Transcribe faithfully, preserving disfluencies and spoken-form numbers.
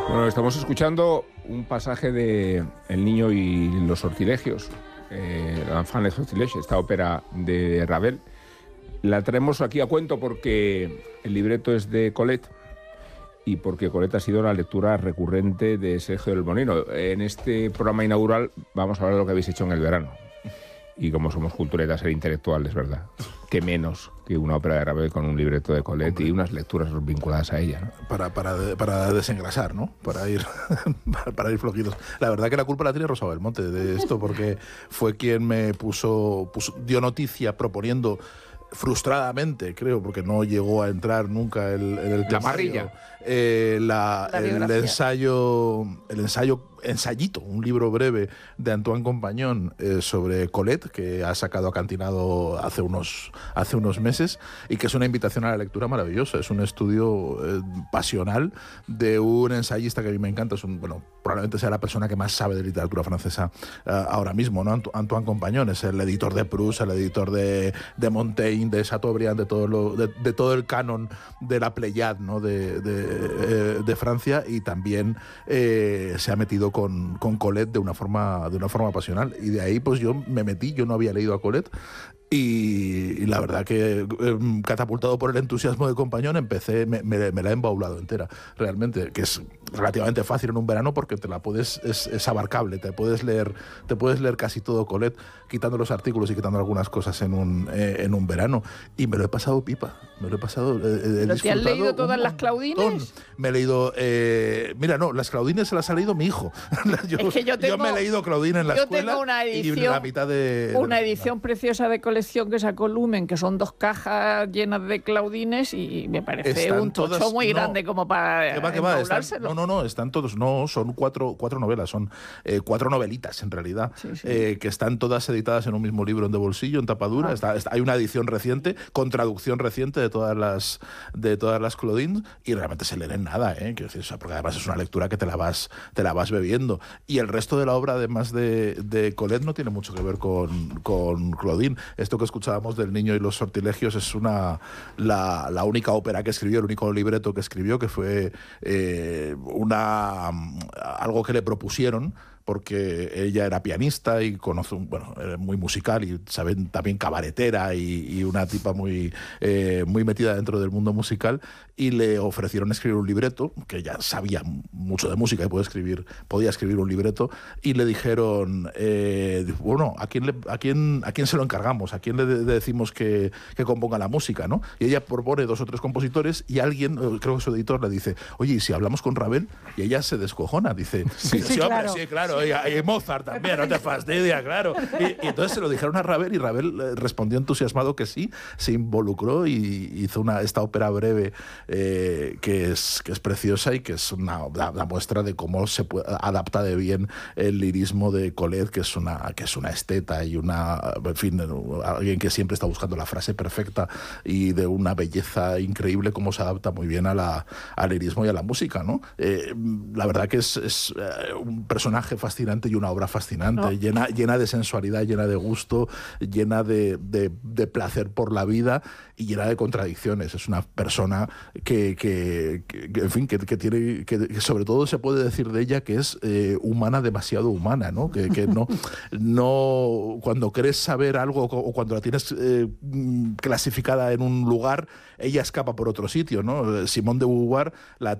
Bueno, estamos escuchando un pasaje de El niño y los sortilegios, eh, L'enfant et les sortilèges, esta ópera de Ravel. La traemos aquí a cuento porque el libreto es de Colette y porque Colette ha sido la lectura recurrente de Sergio del Molino. En este programa inaugural vamos a hablar de lo que habéis hecho en el verano. Y como somos culturetas e intelectuales, ¿verdad? Qué menos que una ópera de Ravel con un libreto de Colette. Hombre. Y unas lecturas vinculadas a ella, ¿no? Para, para, para desengrasar, ¿no? Para ir, para ir flojitos. La verdad que la culpa la tiene Rosa Belmonte de esto, porque fue quien me puso, puso, dio noticia proponiendo frustradamente, creo, porque no llegó a entrar nunca el, el, el la parrilla, eh, la, la el ensayo, el ensayo ensayito, un libro breve de Antoine Compañón eh, sobre Colette, que ha sacado acantinado hace unos, hace unos meses, y que es una invitación a la lectura maravillosa. Es un estudio eh, pasional de un ensayista que a mí me encanta. Es un, bueno, probablemente sea la persona que más sabe de literatura francesa uh, ahora mismo, ¿no? Antoine Compañón es el editor de Proust, el editor de, de Montaigne, de Chateaubriand, de todo, lo, de, de todo el canon de la Pléiade, ¿no? de, de, eh, de Francia, y también eh, se ha metido Con, con Colette de una forma de una forma pasional, y de ahí pues yo me metí. Yo no había leído a Colette y, y la verdad que eh, catapultado por el entusiasmo de Compañón empecé, me, me, me la he embaulado entera realmente, que es relativamente fácil en un verano porque te la puedes, es, es abarcable, te puedes leer te puedes leer casi todo Colette, quitando los artículos y quitando algunas cosas en un eh, en un verano, y me lo he pasado pipa, me lo he pasado eh, he ¿Pero te has leído todas las Claudines? Me he leído eh, mira, no, las Claudines se las ha leído mi hijo. yo, es que yo, tengo, yo me he leído Claudine en la yo escuela tengo una edición, y la mitad de una de, edición no. preciosa de colección que sacó Lumen, que son dos cajas llenas de Claudines, y me parece están un tocho todas, muy no, grande como para ¿qué va, qué va? Están, embaulárselo. no, no, no, están todos, no, son cuatro, cuatro novelas, son eh, cuatro novelitas en realidad, sí, sí. Eh, que están todas editadas en un mismo libro, en de bolsillo, en tapadura. Ah. Está, está, hay una edición reciente, con traducción reciente de todas las de todas las Claudines, y realmente se leen en nada, ¿eh? Quiero decir, o sea, porque además es una lectura que te la vas, te la vas bebiendo. Y el resto de la obra, además de, de Colette, no tiene mucho que ver con, con Claudine. Esto que escuchábamos del niño y los sortilegios es una la, la única ópera que escribió, el único libreto que escribió, que fue eh, una algo que le propusieron, porque ella era pianista y conoce un, bueno, era muy musical y saben, también cabaretera y, y una tipa muy, eh, muy metida dentro del mundo musical, y le ofrecieron escribir un libreto, que ella sabía mucho de música y podía escribir, podía escribir un libreto, y le dijeron, eh, bueno, ¿a quién, le, a, quién, ¿a quién se lo encargamos? ¿A quién le, de, le decimos que, que componga la música? ¿No? Y ella propone dos o tres compositores, y alguien, creo que su editor, le dice, oye, ¿y si hablamos con Ravel? Y ella se descojona, dice, sí, sí, sí, hombre, claro. sí, claro. Y, y Mozart también, no te fastidia, claro. Y, y entonces se lo dijeron a Ravel, y Ravel respondió entusiasmado que sí, se involucró y hizo una, esta ópera breve eh, que, es, que es preciosa, y que es una, una, una muestra de cómo se puede, adapta de bien el lirismo de Colette, que es una, que es una esteta y una, en fin, alguien que siempre está buscando la frase perfecta, y de una belleza increíble, cómo se adapta muy bien a la, al lirismo y a la música, ¿no? Eh, la verdad que es, es un personaje fascinante y una obra fascinante, no. llena, llena de sensualidad, llena de gusto, llena de, de, de placer por la vida y llena de contradicciones. Es una persona que, que, que en fin, que, que tiene, que, que sobre todo se puede decir de ella que es eh, humana, demasiado humana, ¿no? Que, que no, no, cuando crees saber algo o cuando la tienes eh, clasificada en un lugar, ella escapa por otro sitio, ¿no? Simone de Beauvoir la,